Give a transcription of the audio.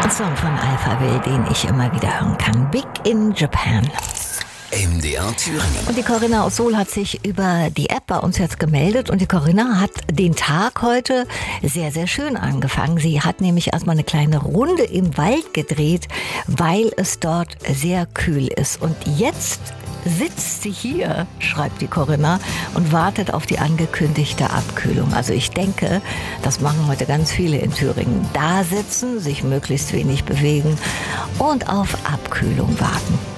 Ein Song von Alphaville, den ich immer wieder hören kann. Big in Japan. MDR Thüringen. Und die Corinna aus Suhl hat sich über die App bei uns jetzt gemeldet. Und die Corinna hat den Tag heute sehr, sehr schön angefangen. Sie hat nämlich erstmal eine kleine Runde im Wald gedreht, weil es dort sehr kühl ist. Und jetzt sitzt sie hier, schreibt die Corinna, und wartet auf die angekündigte Abkühlung. Also ich denke, das machen heute ganz viele in Thüringen. Da sitzen, sich möglichst wenig bewegen und auf Abkühlung warten.